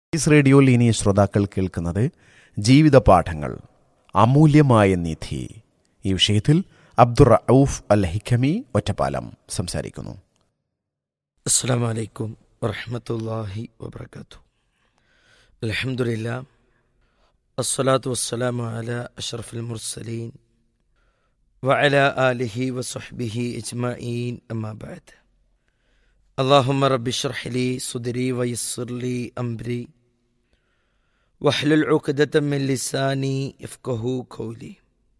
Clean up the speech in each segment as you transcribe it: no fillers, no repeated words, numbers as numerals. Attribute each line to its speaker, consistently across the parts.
Speaker 1: Piece റേഡിയോയിൽ ഇനി ശ്രോതാക്കൾ കേൾക്കുന്നത് ജീവിത പാഠങ്ങൾ, അമൂല്യമായ നിധി. ഈ വിഷയത്തിൽ അബ്ദുർ റഊഫ് അൽ ഹിക്കമി ഒറ്റപ്പാലം സംസാരിക്കുന്നു.
Speaker 2: അസ്സലാമു അലൈക്കും വറഹ്മത്തുള്ളാഹി വബറകാതുഹു. അൽഹംദുലില്ലാഹ് വസ്സലാത്തു വസ്സലാമു അലാ അഷ്റഫിൽ മുർസലീൻ വഅലാ ആലിഹി വസഹ്ബിഹി അജ്മഈൻ. അമ്മാ ബഅദ്. അല്ലാഹുമ്മ റബ്ബി ഇശ്റഹ് ലി സുദ്രി വയസ്സിർ ലി അംരി വഹ്ലുൽ ഉഖ്ദതം മിൻ ലിസാനി യഫ്ഖഹു ഖൗലി.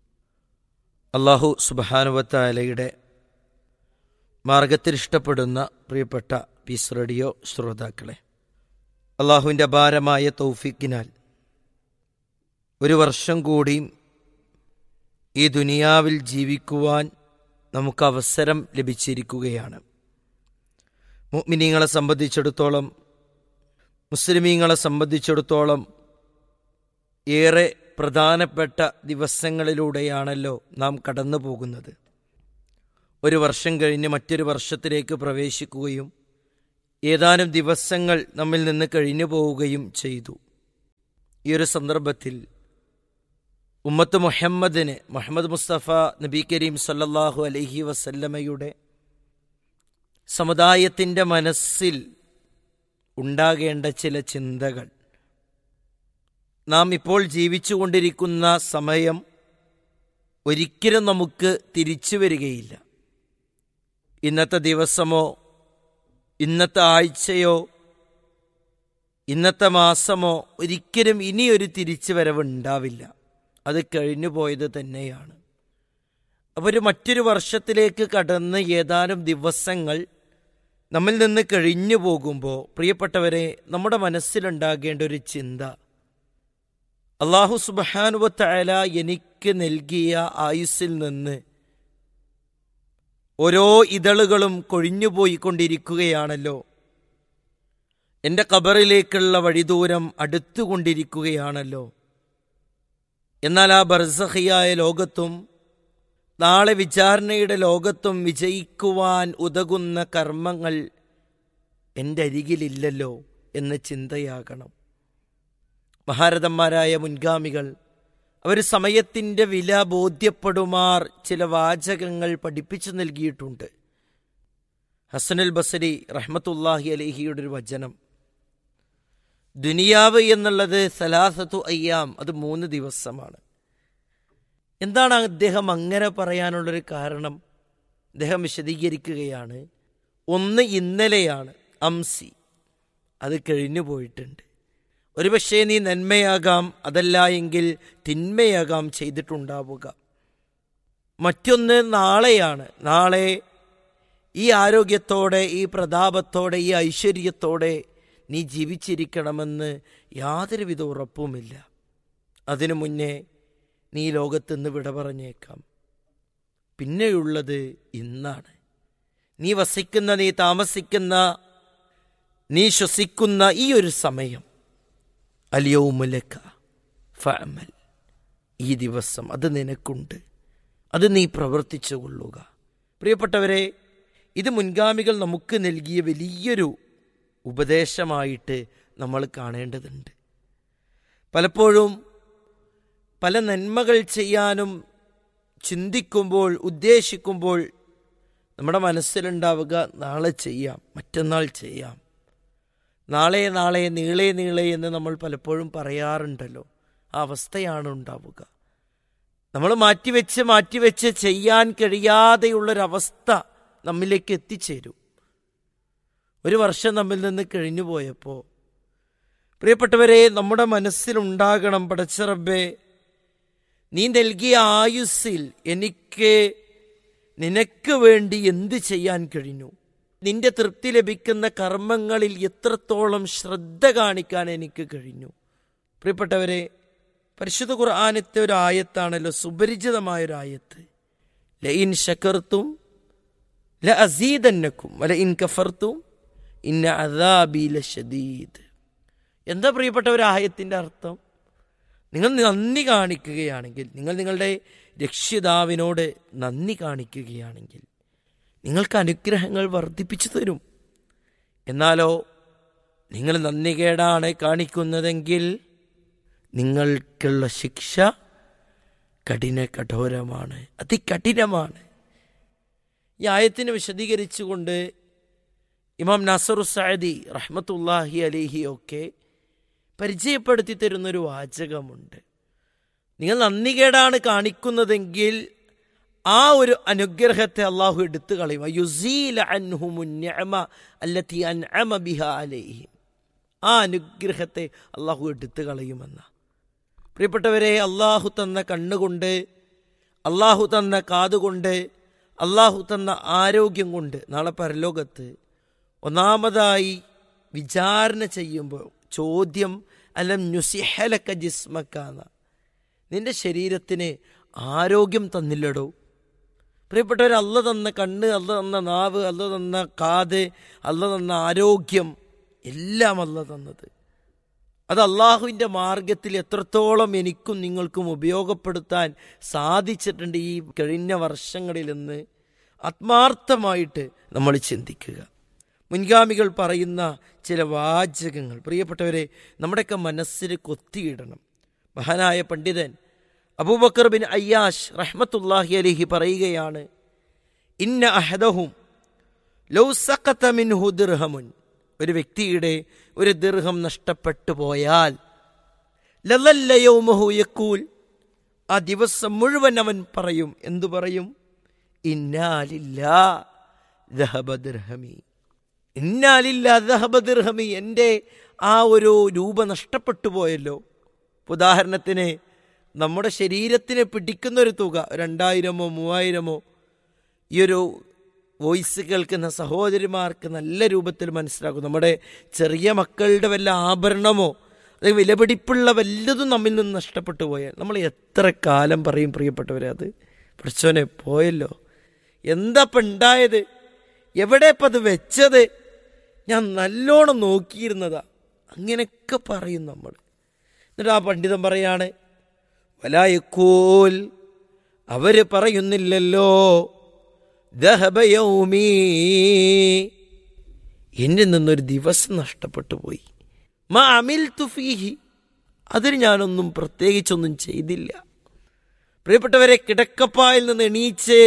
Speaker 2: അല്ലാഹു സുബ്ഹാനഹു വ തആലയുടെ മാർഗത്തിൽ ഇഷ്ടപ്പെടുന്ന പ്രിയപ്പെട്ട പീസ് റേഡിയോ ശ്രോതാക്കളെ, അള്ളാഹുവിൻ്റെ അപാരമായ തൗഫീക്കിനാൽ ഒരു വർഷം കൂടി ഈ ദുനിയാവിൽ ജീവിക്കുവാൻ നമുക്ക് അവസരം ലഭിച്ചിരിക്കുകയാണ്. മുഅ്മിനീങ്ങളെ സംബന്ധിച്ചിടത്തോളം, മുസ്ലിമീങ്ങളെ സംബന്ധിച്ചിടത്തോളം ഏറെ പ്രധാനപ്പെട്ട ദിവസങ്ങളിലൂടെയാണല്ലോ നാം കടന്നു പോകുന്നത്. ഒരു വർഷം കഴിഞ്ഞ് മറ്റൊരു വർഷത്തിലേക്ക് പ്രവേശിക്കുകയും ഏതാനും ദിവസങ്ങൾ നമ്മിൽ നിന്ന് കഴിഞ്ഞു പോവുകയും ചെയ്തു. ഈ ഒരു സന്ദർഭത്തിൽ ഉമ്മത്ത് മുഹമ്മദ് മുസ്തഫ നബി കരീം സല്ലല്ലാഹു അലൈഹി വസല്ലമയുടെ സമുദായത്തിൻ്റെ മനസ്സിൽ ഉണ്ടാകേണ്ട ചില ചിന്തകൾ, നാം ഇപ്പോൾ ജീവിച്ചുകൊണ്ടിരിക്കുന്ന സമയം ഒരിക്കലും നമുക്ക് തിരിച്ചു വരികയില്ല. ഇന്നത്തെ ദിവസമോ ഇന്നത്തെ ആഴ്ചയോ ഇന്നത്തെ മാസമോ ഒരിക്കലും ഇനിയൊരു തിരിച്ചു വരവ് ഉണ്ടാവില്ല. അത് കഴിഞ്ഞു പോയത് തന്നെയാണ്. അപ്പോൾ മറ്റൊരു വർഷത്തിലേക്ക് കടന്ന് ഏതാനും ദിവസങ്ങൾ നമ്മിൽ നിന്ന് കഴിഞ്ഞു പോകുമ്പോൾ, പ്രിയപ്പെട്ടവരെ, നമ്മുടെ മനസ്സിലുണ്ടാകേണ്ട ഒരു ചിന്ത, അല്ലാഹു സുബ്ഹാനഹു വ തആല എനിക്ക് നൽകിയ ആയുസ്സിൽ നിന്ന് ഓരോ ഇതളുകളും കൊഴിഞ്ഞുപോയിക്കൊണ്ടിരിക്കുകയാണല്ലോ. എൻ്റെ ഖബറിലേക്കുള്ള വഴിദൂരം അടുത്തുകൊണ്ടിരിക്കുകയാണല്ലോ. എന്നാൽ ആ ബർസഖിയായ ലോകത്തും നാളെ വിചാരണയുടെ ലോകത്തും വിജയിക്കുവാൻ ഉതകുന്ന കർമ്മങ്ങൾ എൻ്റെ അരികിലില്ലല്ലോ എന്ന ചിന്തയാകണം. മഹാരഥന്മാരായ മുൻഗാമികൾ അവർ സമയത്തിൻ്റെ വില ബോധ്യപ്പെടുമാർ ചില വാചകങ്ങൾ പഠിപ്പിച്ചു നൽകിയിട്ടുണ്ട്. ഹസനുൽ ബസരി റഹ്മത്തുള്ളാഹി അലൈഹിയുടെ ഒരു വചനം, ദുനിയാവ് എന്നുള്ളത് സലാസത്തു അയ്യാം, അത് 3 ദിവസമാണ്. എന്താണ് അദ്ദേഹം അങ്ങനെ പറയാനുള്ളൊരു കാരണം? അദ്ദേഹം വിശദീകരിക്കുകയാണ്. ഒന്ന് ഇന്നലെയാണ്, അംസി, അത് കഴിഞ്ഞു പോയിട്ടുണ്ട്. ഒരുപക്ഷേ നീ നന്മയാകാം, അതല്ല എങ്കിൽ തിന്മയാകാം ചെയ്തിട്ടുണ്ടാവുക. മറ്റൊന്ന് നാളെയാണ്. നാളെ ഈ ആരോഗ്യത്തോടെ, ഈ പ്രതാപത്തോടെ, ഈ ഐശ്വര്യത്തോടെ നീ ജീവിച്ചിരിക്കണമെന്ന് യാതൊരുവിധ ഉറപ്പുമില്ല. അതിനു മുന്നേ നീ ലോകത്തുനിന്ന് വിട പറഞ്ഞേക്കാം. പിന്നെയുള്ളത് ഇന്നാണ്. നീ വസിക്കുന്ന, നീ താമസിക്കുന്ന, നീ ശ്വസിക്കുന്ന ഈ ഒരു സമയം, അൽയൗമു ലക ഫഅമൽ, ഈ ദിവസം അത് നിനക്കുണ്ട്, അത് നീ പ്രവർത്തിച്ചു കൊള്ളുക. പ്രിയപ്പെട്ടവരെ, ഇത് മുൻഗാമികൾ നമുക്ക് നൽകിയ വലിയൊരു ഉപദേശമായിട്ട് നമ്മൾ കാണേണ്ടതുണ്ട്. പലപ്പോഴും പല നന്മകൾ ചെയ്യാനും ചിന്തിക്കുമ്പോൾ, ഉദ്ദേശിക്കുമ്പോൾ നമ്മുടെ മനസ്സിലുണ്ടാവുക നാളെ ചെയ്യാം, മറ്റന്നാൾ ചെയ്യാം, നാളെ നാളെ, നീളെ നീളെ എന്ന് നമ്മൾ പലപ്പോഴും പറയാറുണ്ടല്ലോ. ആ അവസ്ഥയാണ് ഉണ്ടാവുക. നമ്മൾ മാറ്റിവെച്ച് ചെയ്യാൻ കഴിയാതെയുള്ളൊരവസ്ഥ നമ്മിലേക്ക് എത്തിച്ചേരും. ഒരു വർഷം നമ്മിൽ നിന്ന് കഴിഞ്ഞു പോയപ്പോൾ, പ്രിയപ്പെട്ടവരെ, നമ്മുടെ മനസ്സിലുണ്ടാകണം, പടച്ച റബ്ബേ, നീ നൽകിയ ആയുസ്സിൽ എനിക്ക് നിനക്ക് വേണ്ടി എന്ത് ചെയ്യാൻ കഴിഞ്ഞു? നിന്റെ തൃപ്തി ലഭിക്കുന്ന കർമ്മങ്ങളിൽ എത്രത്തോളം ശ്രദ്ധ കാണിക്കാൻ എനിക്ക് കഴിഞ്ഞു? പ്രിയപ്പെട്ടവരെ, പരിശുദ്ധ ഖുർആനിലത്തെ ഒരു ആയത്താണല്ലോ, സുപരിചിതമായൊരായത്ത്, ലഇൻ ശകർതും ലഅസീദന്നകും വലഇൻ കഫർതും ഇന്ന അദാബി ലശദീദ്. എന്താ പ്രിയപ്പെട്ടവരെ ആയത്തിൻ്റെ അർത്ഥം? നിങ്ങൾ നന്ദി കാണിക്കുകയാണെങ്കിൽ, നിങ്ങൾ നിങ്ങളുടെ രക്ഷിതാവിനോട് നന്ദി കാണിക്കുകയാണെങ്കിൽ നിങ്ങൾക്ക് അനുഗ്രഹങ്ങൾ വർദ്ധിപ്പിച്ചു തരും. എന്നാലോ നിങ്ങൾ നന്ദികേടാണ് കാണിക്കുന്നതെങ്കിൽ നിങ്ങൾക്കുള്ള ശിക്ഷ കഠോരമാണ്, അതികഠിനമാണ്. ഈ ആയത്തിനെ വിശദീകരിച്ചുകൊണ്ട് ഇമാം നാസറു സഅദി റഹ്മത്തുള്ളാഹി അലൈഹി ഒക്കെ പരിചയപ്പെടുത്തി തരുന്നൊരു വാചകമുണ്ട്. നിങ്ങൾ നന്ദികേടാണ് കാണിക്കുന്നതെങ്കിൽ ആ ഒരു അനുഗ്രഹത്തെ അള്ളാഹു എടുത്തു കളയും. യുസീല അൻഹുമുൻ നിഅമ അല്ലതി അൻഅമ ബിഹാ അലൈഹിം. ആ അനുഗ്രഹത്തെ അള്ളാഹു എടുത്തു കളയുമെന്ന. പ്രിയപ്പെട്ടവരെ, അള്ളാഹു തന്ന കണ്ണുകൊണ്ട്, അള്ളാഹു തന്ന കാതുകൊണ്ട്, അള്ളാഹു തന്ന ആരോഗ്യം കൊണ്ട് നാളെ പരലോകത്ത് ഒന്നാമതായി വിചാരണ ചെയ്യുമ്പോൾ ചോദ്യം അലം നുസിഹലക ജിസ്മക്കാന്ന, നിന്റെ ശരീരത്തിന് ആരോഗ്യം തന്നില്ലടോ. പ്രിയപ്പെട്ടവർ, അല്ല തന്ന കണ്ണ്, അല്ല തന്ന നാവ്, അല്ല തന്ന കാത്, അല്ല തന്ന ആരോഗ്യം എല്ലാം അല്ല തന്നത്. അത് അള്ളാഹുവിൻ്റെ മാർഗത്തിൽ എത്രത്തോളം എനിക്കും നിങ്ങൾക്കും ഉപയോഗപ്പെടുത്താൻ സാധിച്ചിട്ടുണ്ട് ഈ കഴിഞ്ഞ വർഷങ്ങളിലെന്ന് ആത്മാർത്ഥമായിട്ട് നമ്മൾ ചിന്തിക്കുക. മുൻഗാമികൾ പറയുന്ന ചില വാചകങ്ങൾ പ്രിയപ്പെട്ടവരെ നമ്മുടെയൊക്കെ മനസ്സിൽ കൊത്തിയിടണം. മഹാനായ പണ്ഡിതൻ അബൂബക്കർ ബിൻ അയ്യാഷ് റഹ്മത്തുള്ളാഹി അലൈഹി പറയുകയാണ്, ഇന്ന അഹദഹും ലൗ സഖത മിൻഹു ദിർഹമുൻ, ഒരു വ്യക്തിയുടെ ഒരു ദിർഹം നഷ്ടപ്പെട്ടു പോയാൽ ലളല്ല യൗമഹു യഖൂൽ, ആ ദിവസം മുഴുവൻ അവൻ പറയും, എന്തു പറയും? ഇന്നാ ലില്ലാ ദഹബ ദിർഹമി, ഇന്നാ ലില്ലാ ദഹബ ദിർഹമി, എൻ്റെ ആ ഒരു രൂപ നഷ്ടപ്പെട്ടു പോയല്ലോ. ഉദാഹരണത്തിന് നമ്മുടെ ശരീരത്തിനെ പിടിക്കുന്നൊരു തുക 2000-ഓ 3000-ഓ ഈ ഒരു വോയിസ് കേൾക്കുന്ന സഹോദരിമാർക്ക് നല്ല രൂപത്തിൽ മനസ്സിലാക്കും. നമ്മുടെ ചെറിയ മക്കളുടെ വല്ല ആഭരണമോ അല്ലെങ്കിൽ വിലപിടിപ്പുള്ള വല്ലതും നമ്മിൽ നിന്ന് നഷ്ടപ്പെട്ടു പോയാൽ നമ്മൾ എത്ര കാലം പറയും പ്രിയപ്പെട്ടവരെ, അത് പഠിച്ചോനെ പോയല്ലോ, എന്താ ഇപ്പം ഉണ്ടായത്, എവിടെ ഇപ്പം അത് വെച്ചത്, ഞാൻ നല്ലോണം നോക്കിയിരുന്നതാ, അങ്ങനെയൊക്കെ പറയും നമ്മൾ. എന്നിട്ട് ആ പണ്ഡിതൻ പറയാണ്, വലായക്കൂൽ, അവര് പറയുന്നില്ലല്ലോ, ദഹബയൗമീ, എന്നിൽ നിന്നൊരു ദിവസം നഷ്ടപ്പെട്ടു പോയി, മാ അമിൽതു ഫീഹി, അതിന് ഞാനൊന്നും പ്രത്യേകിച്ചൊന്നും ചെയ്തില്ല. പ്രിയപ്പെട്ടവരെ, കിടക്കപ്പായിൽ നിന്ന് എണീച്ച്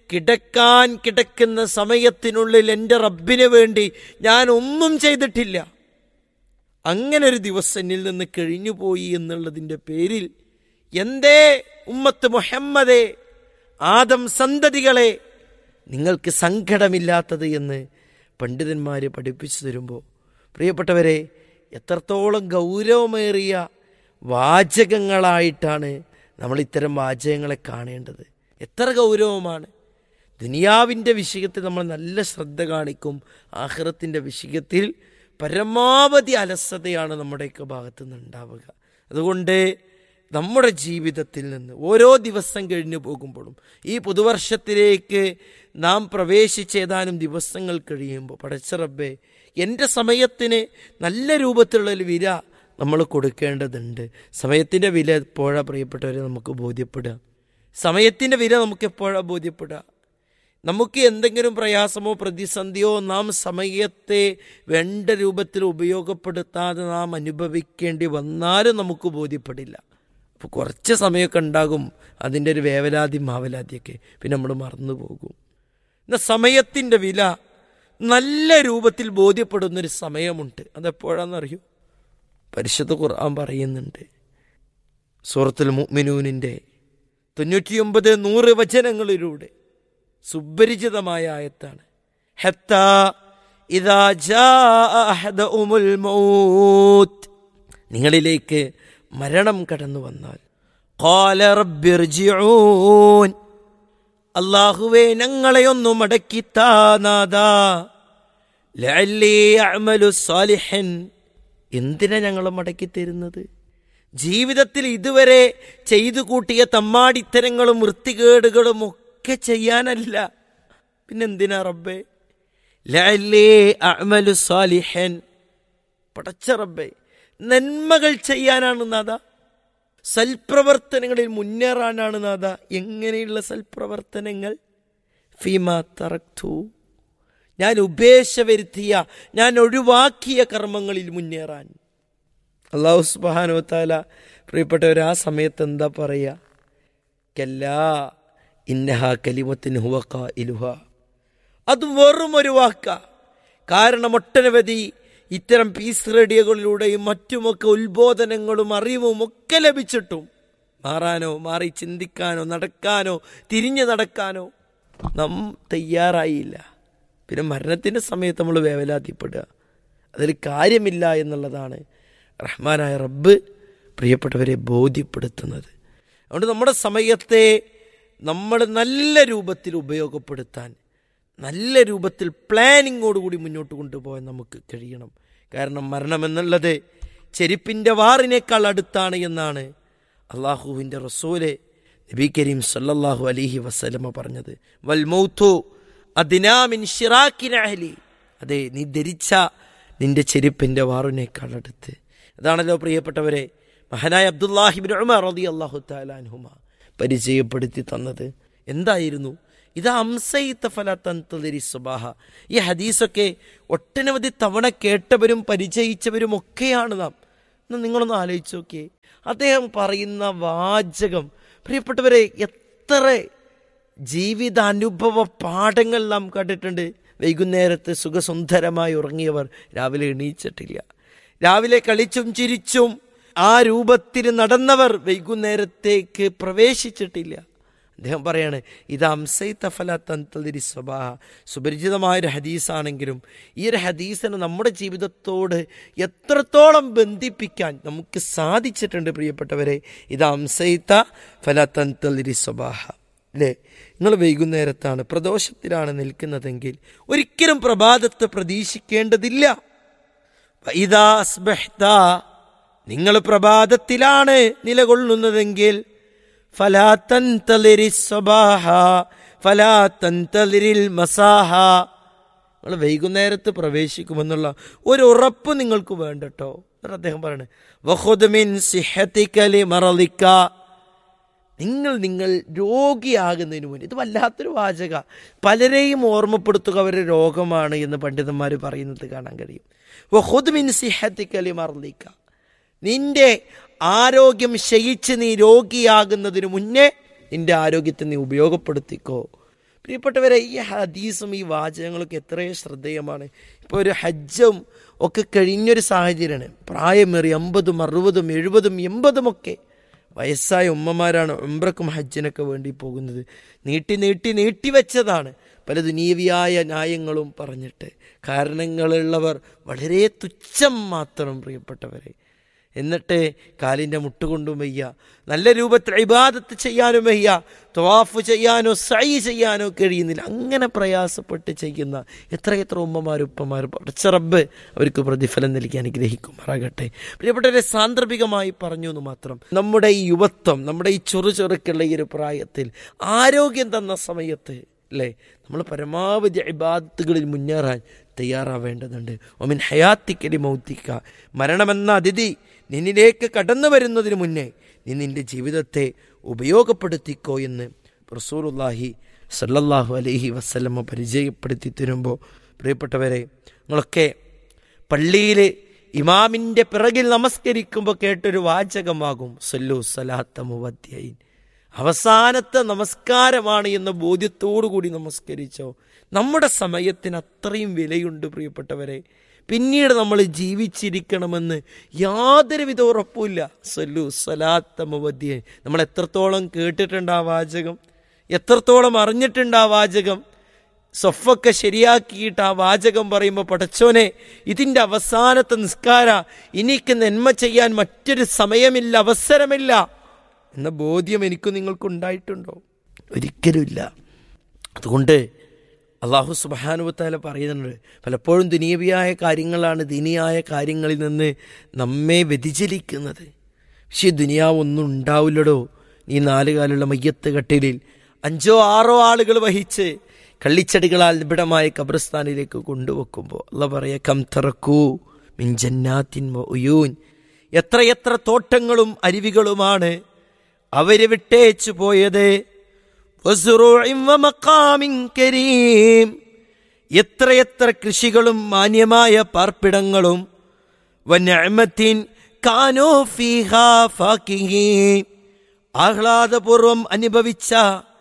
Speaker 2: കിടക്കുന്ന സമയത്തിനുള്ളിൽ എൻ്റെ റബ്ബിന് വേണ്ടി ഞാൻ ഒന്നും ചെയ്തിട്ടില്ല. അങ്ങനെ ഒരു ദിവസം എന്നിൽ നിന്ന് കഴിഞ്ഞുപോയി എന്നുള്ളതിൻ്റെ പേരിൽ എന്തേ ഉമ്മത്ത് മുഹമ്മദേ, ആദം സന്തതികളെ, നിങ്ങൾക്ക് സങ്കടമില്ലാത്തത് എന്ന് പണ്ഡിതന്മാർ പഠിപ്പിച്ചു തരുമ്പോൾ പ്രിയപ്പെട്ടവരെ, എത്രത്തോളം ഗൗരവമേറിയ വാചകങ്ങളായിട്ടാണ് നമ്മൾ ഇത്തരം വാചകങ്ങളെ കാണേണ്ടത്. എത്ര ഗൗരവമാണ്. ദുനിയാവിൻ്റെ വിഷയത്തിൽ നമ്മൾ നല്ല ശ്രദ്ധ കാണിക്കും, ആഖിറത്തിൻ്റെ വിഷയത്തിൽ പരമാവധി അലസതയാണ് നമ്മുടെയൊക്കെ ഭാഗത്തു നിന്ന് ഉണ്ടാവുക. അതുകൊണ്ട് നമ്മുടെ ജീവിതത്തിൽ നിന്ന് ഓരോ ദിവസം കഴിഞ്ഞു പോകുമ്പോഴും ഈ പുതുവർഷത്തിലേക്ക് നാം പ്രവേശിച്ച് ഏതാനും ദിവസങ്ങൾ കഴിയുമ്പോൾ, പടച്ച റബ്ബേ, എൻ്റെ സമയത്തിന് നല്ല രൂപത്തിലുള്ളൊരു വില നമ്മൾ കൊടുക്കേണ്ടതുണ്ട്. സമയത്തിൻ്റെ വില എപ്പോഴാണ് പ്രിയപ്പെട്ടവരെ നമുക്ക് ബോധ്യപ്പെടുക? സമയത്തിൻ്റെ വില നമുക്ക് എപ്പോഴാണ് ബോധ്യപ്പെടുക? നമുക്ക് എന്തെങ്കിലും പ്രയാസമോ പ്രതിസന്ധിയോ നാം സമയത്തെ വേണ്ട രൂപത്തിൽ ഉപയോഗപ്പെടുത്താതെ നാം അനുഭവിക്കേണ്ടി വന്നാലും നമുക്ക് ബോധ്യപ്പെടില്ല. അപ്പോൾ കുറച്ച് സമയമൊക്കെ ഉണ്ടാകും അതിൻ്റെ ഒരു വേവലാതി മാവലാതിയൊക്കെ, പിന്നെ നമ്മൾ മറന്നു പോകും. എന്നാൽ സമയത്തിൻ്റെ വില നല്ല രൂപത്തിൽ ബോധ്യപ്പെടുന്നൊരു സമയമുണ്ട്. അതെപ്പോഴാണെന്നറിയോ? പരിശുദ്ധ ഖുർആൻ പറയുന്നുണ്ട്, സൂറത്തുൽ മുഅ്മിനൂനിൻ്റെ 99-100 വചനങ്ങളിലൂടെ സുപരിചിതമായ ആയത്താണ്. ഹത്താ ഇദാ ജാഅ അഹദഉമുൽ മൗത്ത്, നിങ്ങളിലേക്ക് മരണം കടന്നു വന്നാൽ, ഖാല റബ്ബിർജിഊൻ, അല്ലാഹുവേ ഞങ്ങളെ ഒന്ന് മടക്കിത്താ നാദാ, ലഅല്ലി അഅമലു സാലിഹൻ, എന്തിനാ ഞങ്ങളെ മടക്കി തരുന്നത്? ജീവിതത്തിൽ ഇതുവരെ ചെയ്തു കൂട്ടിയ തമ്മാടിത്തരങ്ങളും വൃത്തികേടുകളും ഒക്കെ ചെയ്യാനല്ല, പിന്നെന്തിനാ റബ്ബേ? ലഅല്ലി അഅമലു സാലിഹൻ, പടച്ച റബ്ബേ, നന്മകൾ ചെയ്യാനാണ് നാഥ, സൽപ്രവർത്തനങ്ങളിൽ മുന്നേറാനാണ് നാഥ. എങ്ങനെയുള്ള സൽപ്രവർത്തനങ്ങൾ? ഫീമാ തറക്തു, ഞാൻ ഉപേക്ഷ വരുത്തിയ, ഞാൻ ഒഴിവാക്കിയ കർമ്മങ്ങളിൽ മുന്നേറാൻ. അല്ലാഹു സുബ്ഹാനഹു വ തആല പ്രിയപ്പെട്ടവർ ആ സമയത്ത് എന്താ പറയുക? കല്ലാ ഇന്നഹാ കലിമത്തുൻ ഹുവ ഖായിലുഹാ. അത് വെറും ഒരു വാക്ക. കാരണം ഒട്ടനവധി ഇത്തരം പീസ് റേഡിയോകളിലൂടെയും മറ്റുമൊക്കെ ഉത്ബോധനങ്ങളും അറിവും ഒക്കെ ലഭിച്ചിട്ടും മാറി ചിന്തിക്കാനോ നടക്കാനോ തിരിഞ്ഞു നടക്കാനോ നാം തയ്യാറായില്ല. പിന്നെ മരണത്തിൻ്റെ സമയത്ത് നമ്മൾ വേവലാതിപ്പെടുക, അതിൽ കാര്യമില്ല എന്നുള്ളതാണ് റഹ്മാനായ റബ്ബ് പ്രിയപ്പെട്ടവരെ ബോധ്യപ്പെടുത്തുന്നത്. അതുകൊണ്ട് നമ്മുടെ സമയത്തെ നമ്മൾ നല്ല രൂപത്തിൽ ഉപയോഗപ്പെടുത്താൻ, നല്ല രൂപത്തിൽ പ്ലാനിങ്ങോടുകൂടി മുന്നോട്ട് കൊണ്ടുപോകാൻ നമുക്ക് കഴിയണം. കാരണം മരണമെന്നുള്ളത് ചെരുപ്പിൻ്റെ വാറിനേക്കാൾ അടുത്താണ് എന്നാണ് അള്ളാഹുവിൻ്റെ റസൂല് നബി കരീം സല്ലല്ലാഹു അലൈഹി വസല്ലമ പറഞ്ഞത്. വൽ മൗതു അദ്നാ മിൻ ശിറാകിൻ അഹ്ലി. അതെ, നീ ധരിച്ച നിന്റെ ചെരുപ്പിൻ്റെ വാറിനേക്കാൾ അടുത്ത്. അതാണല്ലോ പ്രിയപ്പെട്ടവരെ മഹാനായ അബ്ദുല്ലാഹി ഇബ്നു ഉമർ റളിയല്ലാഹു തആല അൻഹുമാ പരിചയപ്പെടുത്തി തന്നത്. എന്തായിരുന്നു? ഇതാ അംസൈത ഫലാ തൻതദിരി സുബാഹ. ഈ ഹദീസൊക്കെ ഒട്ടനവധി തവണ കേട്ടവരും പരിചയിച്ചവരും ഒക്കെയാണ് നാം. നിങ്ങളൊന്ന് ആലോചിച്ച് നോക്കിയേ, അദ്ദേഹം പറയുന്ന വാചകം പ്രിയപ്പെട്ടവരെ എത്ര ജീവിതാനുഭവ പാഠങ്ങൾ നാം കണ്ടിട്ടുണ്ട്. വൈകുന്നേരത്ത് സുഖസുന്ദരമായി ഉറങ്ങിയവർ രാവിലെ എണീച്ചിട്ടില്ല. രാവിലെ കളിച്ചും ചിരിച്ചും ആ രൂപത്തിൽ നടന്നവർ വൈകുന്നേരത്തേക്ക് പ്രവേശിച്ചിട്ടില്ല. അദ്ദേഹം പറയാണ് ഇത് അംസൈത ഫലാ തൻതദിരി സ്വബാഹ. സുപരിചിതമായൊരു ഹദീസാണെങ്കിലും ഈ ഒരു ഹദീസിനെ നമ്മുടെ ജീവിതത്തോട് എത്രത്തോളം ബന്ധിപ്പിക്കാൻ നമുക്ക് സാധിച്ചിട്ടുണ്ട് പ്രിയപ്പെട്ടവരെ. ഇത് അംസൈത ഫലാ തൻതദിരി സ്വബാഹ. അല്ലേ, നിങ്ങൾ വൈകുന്നേരത്താണ് പ്രദോഷത്തിലാണ് നിൽക്കുന്നതെങ്കിൽ ഒരിക്കലും പ്രഭാതത്തെ പ്രതീക്ഷിക്കേണ്ടതില്ല. ഇദാ അസ്ബഹ്ത, നിങ്ങൾ പ്രഭാതത്തിലാണ് നിലകൊള്ളുന്നതെങ്കിൽ ഫലാ തൻതദിരി സ്വബാഹ ഫലാ തൻതദിരിൽ മസാഹ. നിങ്ങൾ വൈകുന്നേരത്ത് പ്രവേശിക്കുമെന്നുള്ള ഒരു ഉറപ്പ് നിങ്ങൾക്ക് വേണ്ടട്ടോ. എന്നിട്ട് അദ്ദേഹം പറയണേ വഖുദ് മിൻ സിഹ്ഹതിക ലിമറദിക. നിങ്ങൾ രോഗിയാകുന്നതിന് മുന്നേ. ഇത് വല്ലാത്തൊരു വാചക. പലരെയും ഓർമ്മപ്പെടുത്തുക അവരുടെ രോഗമാണ് എന്ന് പണ്ഡിതന്മാർ പറയുന്നത് കാണാൻ കഴിയും. വഖുദ് മിൻ സിഹ്ഹതിക ലിമറദിക. നിന്റെ ആരോഗ്യം ക്ഷയിച്ച് നീ രോഗിയാകുന്നതിന് മുന്നേ നിന്റെ ആരോഗ്യത്തെ നീ ഉപയോഗപ്പെടുത്തിക്കോ. പ്രിയപ്പെട്ടവരെ, ഈ ഹദീസും ഈ വാചകങ്ങളൊക്കെ എത്രയോ ശ്രദ്ധേയമാണ്. ഇപ്പോൾ ഒരു ഹജ്ജും ഒക്കെ കഴിഞ്ഞൊരു സാഹചര്യമാണ്. പ്രായമേറി 50, 60, 70, 80 വയസ്സായ ഉമ്മമാരാണ് ഉംറക്കും ഹജ്ജിനൊക്കെ വേണ്ടി പോകുന്നത്. നീട്ടി വെച്ചതാണ് പല ദുനീവിയായ ന്യായങ്ങളും പറഞ്ഞിട്ട്. കാരണങ്ങളുള്ളവർ വളരെ തുച്ഛം മാത്രം പ്രിയപ്പെട്ടവരെ. എന്നിട്ട് കാലിൻ്റെ മുട്ടുകൊണ്ടും വയ്യ, നല്ല രൂപത്തിൽ ഇബാദത്ത് ചെയ്യാനും വയ്യ, തവാഫ് ചെയ്യാനോ സഈ ചെയ്യാനോ കഴിയുന്നില്ല. അങ്ങനെ പ്രയാസപ്പെട്ട് ചെയ്യുന്ന എത്ര ഉമ്മമാരും ഉപ്പമാരും പഠിച്ച റബ്ബ് അവർക്ക് പ്രതിഫലം നൽകി അനുഗ്രഹിക്കുമാറാകട്ടെ. പ്രിയപ്പെട്ടവരെ, സാന്ദർഭികമായി പറഞ്ഞു എന്ന് മാത്രം. നമ്മുടെ ഈ യുവത്വം, നമ്മുടെ ഈ ചെറുക്കുള്ള ഈ ഒരു പ്രായത്തിൽ ആരോഗ്യം തന്ന സമയത്ത് അല്ലേ, നമ്മൾ പരമാവധി ഇബാദത്തുകളിൽ മുന്നേറാൻ തയ്യാറാവേണ്ടതുണ്ട്. ഒമിൻ ഹയാത്തിക്കലി മൗത്തിക്ക. മരണമെന്ന അതിഥി നിന്നിലേക്ക് കടന്നു വരുന്നതിന് മുന്നേ നീ നിന്റെ ജീവിതത്തെ ഉപയോഗപ്പെടുത്തിക്കോ എന്ന് റസൂലുള്ളാഹി സല്ലല്ലാഹു അലൈഹി വസല്ലമ പരിചയപ്പെടുത്തി തരുമ്പോൾ പ്രിയപ്പെട്ടവരെ, നിങ്ങളൊക്കെ പള്ളിയിൽ ഇമാമിൻ്റെ പിറകിൽ നമസ്കരിക്കുമ്പോൾ കേട്ടൊരു വാചകമാകും സല്ലു സലാത്ത മുവദ്ദിഈൻ. അവസാനത്തെ നമസ്കാരമാണ് എന്ന ബോധ്യത്തോടു കൂടി നമസ്കരിച്ചോ. നമ്മുടെ സമയത്തിന് അത്രയും വിലയുണ്ട് പ്രിയപ്പെട്ടവരെ. പിന്നീട് നമ്മൾ ജീവിച്ചിരിക്കണമെന്ന് യാതൊരുവിധ ഉറപ്പുമില്ല. സല്ലു സലാത്ത മുവദ്ദിഈൻ. നമ്മൾ എത്രത്തോളം കേട്ടിട്ടുണ്ട് ആ വാചകം, എത്രത്തോളം അറിഞ്ഞിട്ടുണ്ട് ആ വാചകം. സൊഫൊക്കെ ശരിയാക്കിയിട്ട് ആ വാചകം പറയുമ്പോൾ പടച്ചോനെ, ഇതിൻ്റെ അവസാനത്തെ നിസ്കാര, എനിക്ക് നന്മ ചെയ്യാൻ മറ്റൊരു സമയമില്ല, അവസരമില്ല എന്ന ബോധ്യം എനിക്കും നിങ്ങൾക്കുണ്ടായിട്ടുണ്ടോ? ഒരിക്കലുമില്ല. അതുകൊണ്ട് അല്ലാഹു സുബ്ഹാനഹു വ തആല പറയുന്നുണ്ട്, പലപ്പോഴും ദുനിയവിയായ കാര്യങ്ങളാണ് ദീനിയായ കാര്യങ്ങളിൽ നിന്ന് നമ്മെ വ്യതിചലിക്കുന്നത്. പക്ഷേ ദുനിയാവൊന്നും ഉണ്ടാവില്ലടോ. ഈ 4 കാലുള്ള മയ്യത്ത് കട്ടിലിൽ 5 or 6 ആളുകൾ വഹിച്ച് കള്ളിച്ചെടികളാൽ നിബിഡമായ ഖബർസ്ഥാനിലേക്ക് കൊണ്ടുവെക്കുമ്പോൾ അല്ലാഹു പറയാ കം തറക്കൂ മിൻ ജന്നാത്തിൻ വ ഉയൂൻ. എത്രയെത്ര തോട്ടങ്ങളും അരുവികളുമാണ് അവര് വിട്ടേച്ചു പോയത്. എത്രയെത്ര കൃഷികളും മാന്യമായ പാർപ്പിടങ്ങളും വനഅമത്തിൻ കാനൂ ഫീഹാ ഫാകിഹീൻ, ആഹ്ലാദപൂർവം അനുഭവിച്ച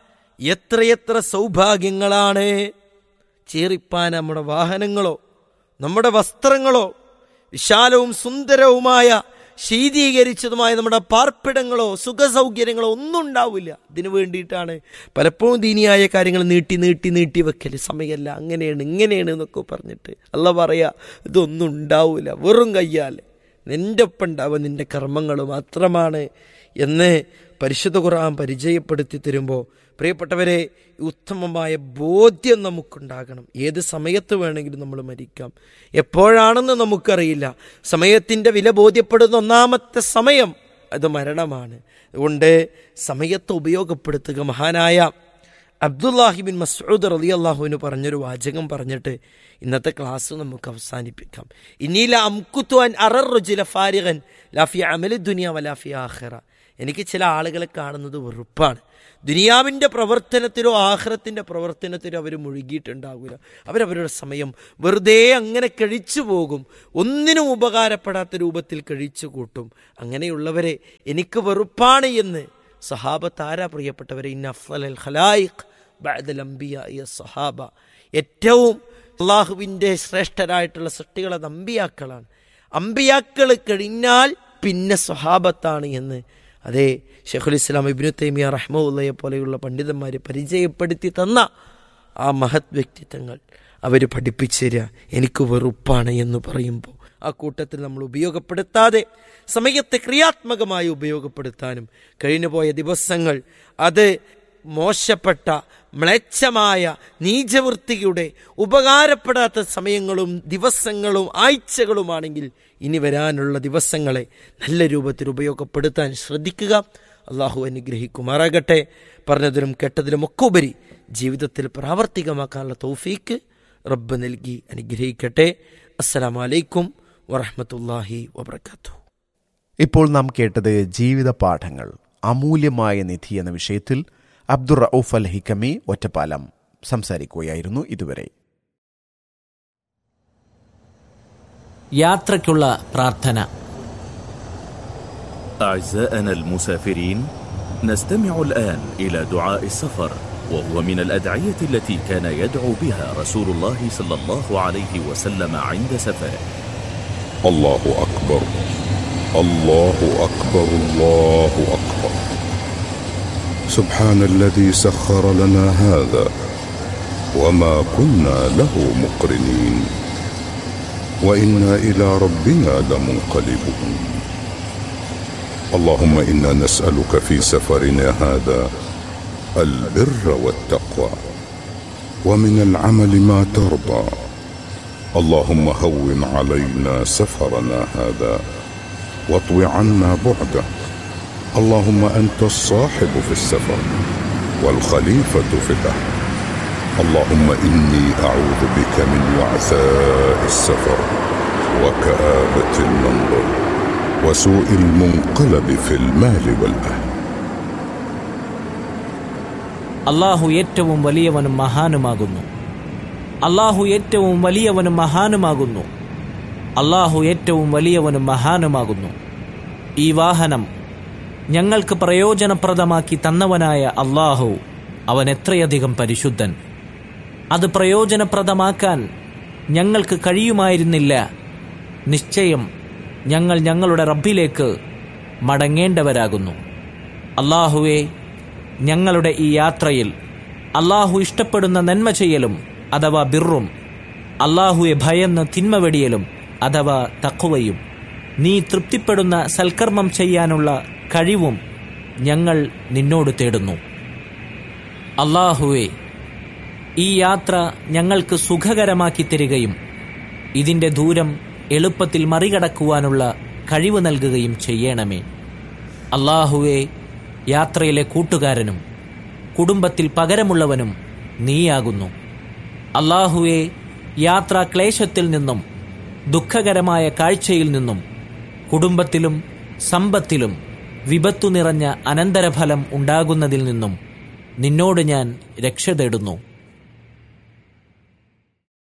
Speaker 2: എത്രയെത്ര സൗഭാഗ്യങ്ങളാണ്. ചീറിപ്പാൻ നമ്മുടെ വാഹനങ്ങളോ നമ്മുടെ വസ്ത്രങ്ങളോ വിശാലവും സുന്ദരവുമായ ശീതീകരിച്ചതുമായ നമ്മുടെ പാർപ്പിടങ്ങളോ സുഖസൗകര്യങ്ങളോ ഒന്നും ഉണ്ടാവില്ല. ഇതിനു വേണ്ടിയിട്ടാണ് പലപ്പോഴും ദീനിയായ കാര്യങ്ങൾ നീട്ടി വെക്കൽ. സമയമല്ല, അങ്ങനെയാണ് ഇങ്ങനെയാണ് എന്നൊക്കെ പറഞ്ഞിട്ട് അല്ലാഹ് പറയാ ഇതൊന്നും ഉണ്ടാവില്ല, വെറും കയ്യാൽ നിന്റെ ഒപ്പം ഉണ്ടാവുക നിന്റെ കർമ്മങ്ങൾ മാത്രമാണ് എന്ന് പരിശുദ്ധ ഖുർആൻ പരിചയപ്പെടുത്തി തരുമ്പോൾ പ്രിയപ്പെട്ടവരെ, ഉത്തമമായ ബോധ്യം നമുക്കുണ്ടാകണം. ഏത് സമയത്ത് വേണമെങ്കിലും നമ്മൾ മരിക്കാം, എപ്പോഴാണെന്ന് നമുക്കറിയില്ല. സമയത്തിൻ്റെ വില ബോധ്യപ്പെടുന്ന ഒന്നാമത്തെ സമയം അത് മരണമാണ്. അതുകൊണ്ട് സമയത്തെ ഉപയോഗപ്പെടുത്തുക. മഹാനായ അബ്ദുല്ലാഹി ബിൻ മസ്ഊദ് റളിയല്ലാഹുവിന് പറഞ്ഞൊരു വാചകം പറഞ്ഞിട്ട് ഇന്നത്തെ ക്ലാസ് നമുക്ക് അവസാനിപ്പിക്കാം. ഇന്നീല അംകുതു അൻ അററുജുല ഫാരിഗൻ ലാ ഫി അമലി ദുനിയ വലാ ഫി ആഖിറ. എനിക്ക് ചില ആളുകളെ കാണുന്നത് വെറുപ്പാണ്. ദുനിയാവിൻ്റെ പ്രവർത്തനത്തിലോ ആഖിറത്തിൻ്റെ പ്രവർത്തനത്തിലോ അവർ മുഴുകിയിട്ടുണ്ടാകില്ല. അവരവരുടെ സമയം വെറുതെ അങ്ങനെ കഴിച്ചു പോകും, ഒന്നിനും ഉപകാരപ്പെടാത്ത രൂപത്തിൽ കഴിച്ചു കൂട്ടും. അങ്ങനെയുള്ളവരെ എനിക്ക് വെറുപ്പാണ് എന്ന് സഹാബത്ത് ആരാ പ്രിയപ്പെട്ടവരെ? ഇന്ന അഫ്ളൽ ഖലായിഖ് ബഅദൽ അംബിയാഇ സഹാബ. ഏറ്റവും അള്ളാഹുവിൻ്റെ ശ്രേഷ്ഠരായിട്ടുള്ള സൃഷ്ടികൾ അത് അമ്പിയാക്കളാണ്. അമ്പിയാക്കൾ കഴിഞ്ഞാൽ പിന്നെ സ്വഹാബത്താണ് എന്ന് അതേ ശൈഖുൽ ഇസ്ലാം ഇബ്നു തൈമിയ റഹ്മത്തുള്ളാഹിയെ പോലെയുള്ള പണ്ഡിതന്മാർ പരിചയപ്പെടുത്തി തന്ന ആ മഹത് വ്യക്തിത്വങ്ങൾ അവർ പഠിപ്പിച്ചു തരിക എനിക്ക് വെറുപ്പാണ് എന്ന് പറയുമ്പോൾ ആ കൂട്ടത്തിൽ നമ്മൾ ഉപയോഗപ്പെടുത്താതെ സമയത്തെ ക്രിയാത്മകമായി ഉപയോഗപ്പെടുത്താനും കഴിഞ്ഞുപോയ ദിവസങ്ങൾ അത് മോശപ്പെട്ട മ്ലേച്ഛമായ നീചവൃത്തിയുടെ ഉപകാരപ്പെടാത്ത സമയങ്ങളും ദിവസങ്ങളും ആഴ്ചകളുമാണെങ്കിൽ ഇനി വരാനുള്ള ദിവസങ്ങളെ നല്ല രൂപത്തിൽ ഉപയോഗപ്പെടുത്താൻ ശ്രദ്ധിക്കുക. അള്ളാഹു അനുഗ്രഹിക്കുമാറാകട്ടെ. പറഞ്ഞതിലും കേട്ടതിലും ഒക്കെ ഉപരി ജീവിതത്തിൽ പ്രാവർത്തികമാക്കാനുള്ള തൗഫീക്ക് റബ്ബ് നൽകി അനുഗ്രഹിക്കട്ടെ. അസ്സലാമു അലൈക്കും വറഹ്മത്തുള്ളാഹി വബറകാതുഹു.
Speaker 1: ഇപ്പോൾ നാം കേട്ടത് ജീവിത പാഠങ്ങൾ അമൂല്യമായ നിധി എന്ന വിഷയത്തിൽ അബ്ദുർ റഊഫ് അൽ ഹിക്കമി ഒറ്റപ്പാലം സംസാരിക്കുകയായിരുന്നു. ഇതുവരെ
Speaker 3: യാത്രയ്ക്കുള്ള പ്രാർത്ഥന.
Speaker 4: أعزائنا المسافرين، نستمع الآن إلى دعاء السفر، وهو من الأدعية التي كان يدعو بها رسول الله صلى الله عليه وسلم عند سفره.
Speaker 5: الله أكبر الله أكبر الله أكبر، سبحان الذي سخر لنا هذا وما كنا له مقرنين وإنا إلى ربنا لمنقلبون. اللهم إنا نسألك في سفرنا هذا البر والتقوى ومن العمل ما ترضى. اللهم هون علينا سفرنا هذا واطو عنا بعده. اللهم أنت الصاحب في السفر والخليفة في الأهل. اللهم إني أعوذ بك من وعثاء السفر وكآبة المنظر وسوء المنقلب في المال والأهل.
Speaker 3: അല്ലാഹു ഏറ്റവും വലിയവനും മഹാനുമാകുന്നു. അല്ലാഹു ഏറ്റവും വലിയവനും മഹാനുമാകുന്നു. അല്ലാഹു ഏറ്റവും വലിയവനും മഹാനുമാകുന്നു. ഈ വാഹനം ഞങ്ങൾക്ക് പ്രയോജനപ്രദമാക്കി തന്നവനായ അല്ലാഹു, അവൻ എത്രയധികം പരിശുദ്ധൻ. അത് പ്രയോജനപ്രദമാക്കാൻ ഞങ്ങൾക്ക് കഴിയുമായിരുന്നില്ല. നിശ്ചയം ഞങ്ങൾ ഞങ്ങളുടെ റബ്ബിലേക്ക് മടങ്ങേണ്ടവരാകുന്നു. അല്ലാഹുവേ, ഞങ്ങളുടെ ഈ യാത്രയിൽ അല്ലാഹു ഇഷ്ടപ്പെടുന്ന നന്മ ചെയ്യലും അഥവാ ബിറും, അല്ലാഹുവെ ഭയന്ന് തിന്മ വെടിയലും അഥവാ തഖ്വയും, നീ തൃപ്തിപ്പെടുന്ന സൽക്കർമ്മം ചെയ്യാനുള്ള കഴിവും ഞങ്ങൾ നിന്നോട് തേടുന്നു. അല്ലാഹുവേ, ഈ യാത്ര ഞങ്ങൾക്ക് സുഖകരമാക്കി തരികയും ഇതിൻ്റെ ദൂരം എളുപ്പത്തിൽ മറികടക്കുവാനുള്ള കഴിവ് നൽകുകയും ചെയ്യണമേ. അല്ലാഹുവേ, യാത്രയിലെ കൂട്ടുകാരനും കുടുംബത്തിൽ പകരമുള്ളവനും നീയാകുന്നു. അല്ലാഹുവേ, യാത്രാ ക്ലേശത്തിൽ നിന്നും ദുഃഖകരമായ കാഴ്ചയിൽ നിന്നും കുടുംബത്തിലും സമ്പത്തിലും വിപത്തു നിറഞ്ഞ അനന്തരഫലം ഉണ്ടാകുന്നതിൽ നിന്നും നിന്നോട് ഞാൻ രക്ഷ തേടുന്നു.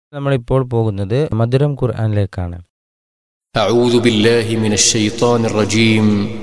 Speaker 6: നമ്മളിപ്പോൾ പോകുന്നത് മധുരം ഖുർആനിലേക്കാണ്.
Speaker 7: أعوذ بالله من الشيطان الرجيم